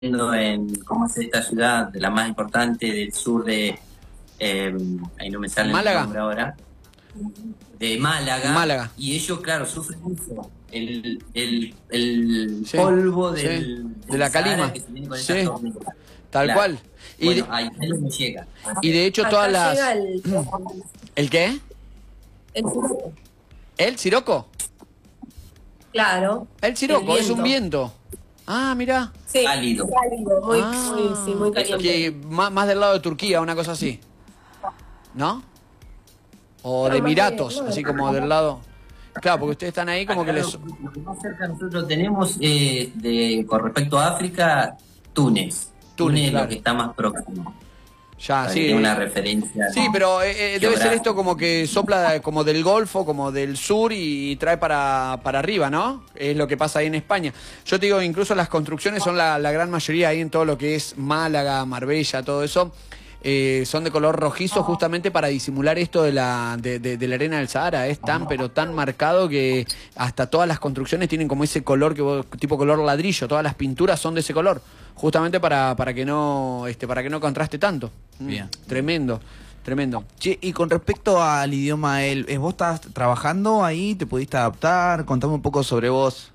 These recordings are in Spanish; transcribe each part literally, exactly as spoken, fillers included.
en cómo es esta ciudad, de la más importante del sur de, eh, ahí no me sale Málaga. el nombre ahora, de Málaga, Málaga. y ellos, claro, sufren mucho el, el, el Sí, polvo sí, del, de la del Sahara calima. que se viene con Sí, esas tormentas. tal Claro. cual. Y, Bueno, de, ahí ahí no llega. y de hecho Acá todas las... llega el, ¿El qué? el siroco. ¿El siroco? Claro. El siroco, el es un viento. Ah, mira. Sí, Cálido. cálido, muy, Ah, muy, sí, muy caliente. que más, más del lado de Turquía, una cosa así. ¿No? O No, de más de- Emiratos, no, así de- como del lado... Claro, porque ustedes están ahí como Acá que les... lo, lo que más cerca nosotros tenemos eh, de, con respecto a África, Túnez. Túnez es claro. lo que está más próximo. Ya, Para que sí. tenga una referencia. Sí, pero eh, eh, debe ser geográfica. esto como que sopla como del Golfo, como del sur y trae para, para arriba, ¿no? Es lo que pasa ahí en España. Yo te digo, incluso las construcciones son la, la gran mayoría ahí en todo lo que es Málaga, Marbella, todo eso. Eh, son de color rojizo justamente para disimular esto de la, de, de, de la arena del Sahara. Es tan, pero tan marcado que hasta todas las construcciones tienen como ese color, que vos- tipo color ladrillo. Todas las pinturas son de ese color. Justamente para, para que no este para que no contraste tanto. Mm, Bien. Tremendo, tremendo. Che, y con respecto al idioma, el, eh, ¿vos estás trabajando ahí? ¿Te pudiste adaptar? Contame un poco sobre vos.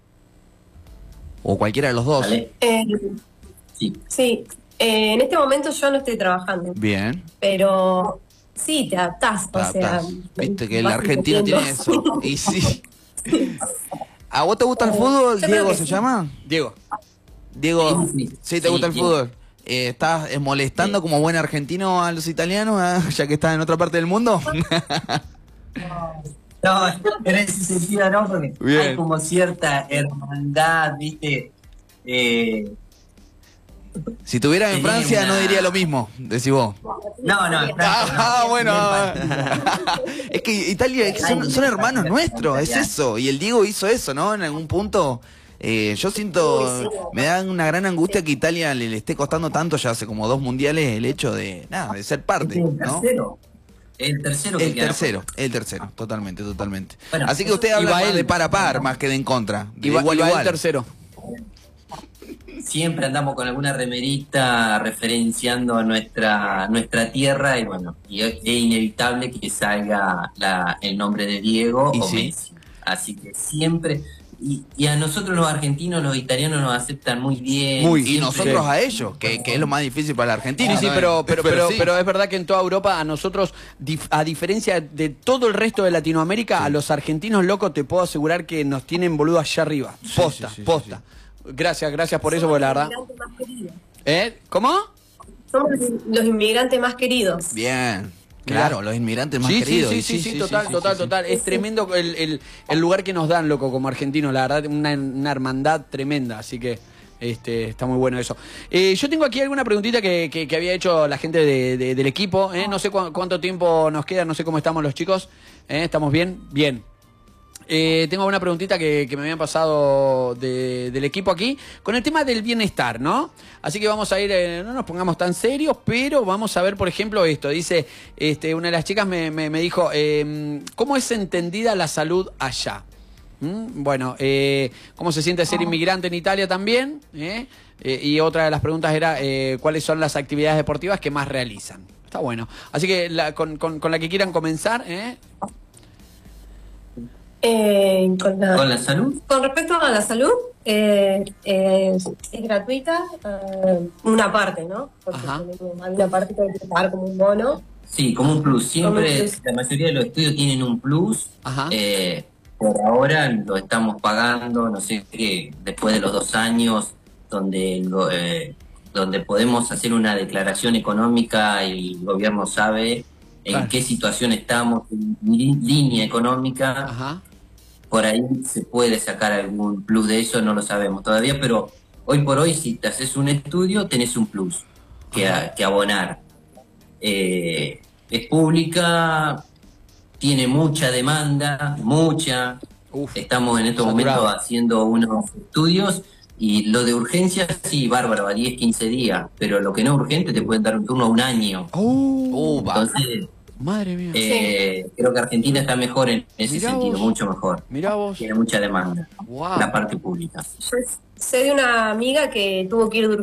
O cualquiera de los dos. ¿Vale? Eh, Sí. sí, eh, en este momento yo no estoy trabajando, Bien. pero sí, te adaptás. Te O sea, adaptás. Viste que el vas argentino entendiendo. tiene eso. Y sí. ¿A vos te gusta el Eh, fútbol, yo creo Diego que se sí. llama? Diego. Diego, Sí, ¿sí, sí. te gusta el Sí, fútbol? Eh, ¿Estás eh, molestando Sí. como buen argentino a los italianos, ah, ya que estás en otra parte del mundo? No, en ese sentido no, porque Bien. hay como cierta hermandad, ¿viste? Eh, Si estuviera en Tenía Francia no una- diría lo mismo, decís vos. no, no, en Francia no. Ah, bueno. Bien partido. Es que Italia es que son, son hermanos nuestros, es eso. Y el Diego hizo eso, ¿no? En algún punto. Eh, yo siento, me da una gran angustia que Italia le, le esté costando tanto, ya hace como dos mundiales, el hecho de, nada, de ser parte, El ¿no? tercero. El tercero que El queda tercero, el tercero, totalmente, totalmente. Bueno, Así que usted habla iba más él. de par a par, más que de en contra. De Iba, igual iba a el igual. tercero. Siempre andamos con alguna remerita referenciando a nuestra nuestra tierra y bueno, y es es inevitable que salga la, el nombre de Diego Y o sí. Messi. Así que siempre, y, y a nosotros los argentinos, los italianos nos aceptan muy bien. Muy. Y siempre- nosotros a ellos, que, que es lo más difícil para la Argentina. Sí, sí, ¿no? pero, pero, pero, sí. pero es verdad que en toda Europa, a nosotros, dif- a diferencia de todo el resto de Latinoamérica, a los argentinos locos te puedo asegurar que nos tienen boludo allá arriba. Posta, sí, sí, posta. Gracias, gracias por eso, porque la verdad. Somos los inmigrantes más queridos. ¿Eh? ¿Cómo? Somos los inmigrantes más queridos. Bien, claro, los inmigrantes más sí, queridos. Sí, y sí, sí, sí, sí, total, sí, total, sí, total. Es tremendo el, el, el lugar que nos dan, loco, como argentinos, la verdad, una, una hermandad tremenda, así que este está muy bueno eso. Eh, yo tengo aquí alguna preguntita que, que, que había hecho la gente de, de- del equipo, ¿eh? No sé cu- cuánto tiempo nos queda, no sé cómo estamos los chicos, ¿eh? ¿Estamos bien? Bien. Eh, tengo una preguntita que, que me habían pasado de- del equipo aquí con el tema del bienestar, ¿no? Así que vamos a ir, eh, no nos pongamos tan serios, pero vamos a ver, por ejemplo, esto. Dice, este, una de las chicas me, me- me dijo, eh, ¿cómo es entendida la salud allá? ¿Mm? Bueno, eh, ¿cómo se siente ser inmigrante en Italia también? ¿Eh? Eh, y otra de las preguntas era, eh, ¿cuáles son las actividades deportivas que más realizan? Está bueno. Así que la- con, con- con la que quieran comenzar, ¿eh? Eh, con, la- Con la salud. con respecto a la salud, eh, eh, es gratuita eh, una parte, ¿no? Porque Ajá. tenemos- hay una parte que hay que pagar como un bono. Sí, como un plus. Siempre, Como un plus. la mayoría de los estudios tienen un plus. Ajá. Eh, por ahora lo estamos pagando, no sé qué, después de los dos años, donde, lo- eh, donde podemos hacer una declaración económica y el gobierno sabe en Claro. qué situación estamos, en li- línea económica. Ajá. Por ahí se puede sacar algún plus de eso, no lo sabemos todavía, pero hoy por hoy si te haces un estudio tenés un plus que, a- que abonar. Eh, es pública, tiene mucha demanda, mucha. Uf, Estamos en estos saturado. momentos haciendo unos estudios y lo de urgencia sí, bárbaro, a diez, quince días, pero lo que no es urgente te pueden dar un turno a un año. Uh, va. Entonces, Madre mía. Eh, creo que Argentina está mejor en ese Mirá sentido, vos. mucho mejor. Mirá vos. Tiene mucha demanda, Wow. la parte pública. Yo sé de una amiga que tuvo que ir